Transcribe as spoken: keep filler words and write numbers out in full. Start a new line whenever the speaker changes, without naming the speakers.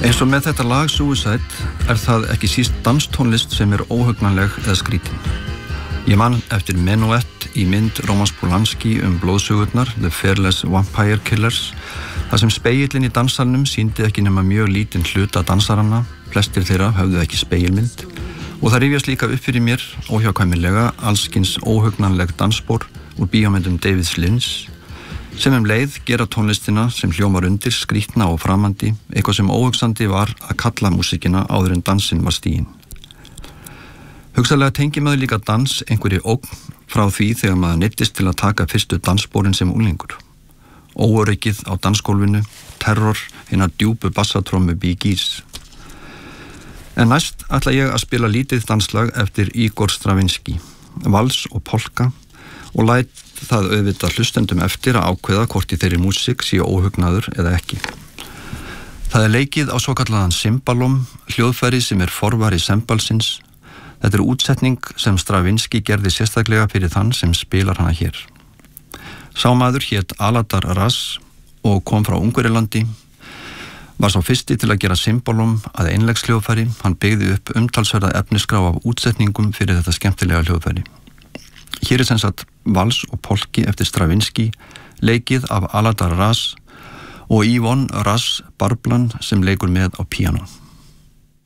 Eins og með þetta lag Suicide er það ekki síst danstónlist sem er óhugnanleg eða skrítin. Ég man eftir Menuet í mynd Romans Polanski um blóðsögurnar The Fearless Vampire Killers, þar sem spegillinn í dansalnum sýndi ekki nema mjög lítinn hluta dansaranna, flestir þeirra höfðu ekki spegilmynd, og það rifjast líka upp fyrir mér óhjákvæmilega allskins óhugnanleg dansspor úr bíómyndum David Lynch, sem um leið gera tónlistina sem hljómar undir skrítna og framandi, eitthvað sem óhugsandi var að kalla músíkina áður en dansinn var stiginn. Hugsanlega tengi maður líka dans einhverju ógn frá því þegar maður neyddist til að taka fyrstu danssporin sem unglingur. Óöryggið á dansgólfinu, terror, hinnar djúpu bassatrómmu Bee Gees. En næst ætla ég að spila lítið danslag eftir Igor Stravinsky, vals og polka, og læt það auðvitað hlustendum eftir að ákveða hvort í þeirri músík sé óhugnaður eða ekki. Það er leikið á svokallaðan cimbalom, hljóðfæri sem er forvari sembalsins. Þetta er útsetning sem Stravinsky gerði sérstaklega fyrir þann sem spilar hana hér. Sá maður hét Aladar Raz og kom frá Ungverilandi, var sá fyrsti til að gera cimbalom að einlegshljóðfæri. Hann byggði upp umtalsverða efnisgrá af útsetningum fyrir þetta skemmtilega hljóðfæri. Hér er sem sagt vals og polki eftir Stravinsky, leikið af Aladar Raz og Yvonne Raz Barblan sem leikur með á píanó.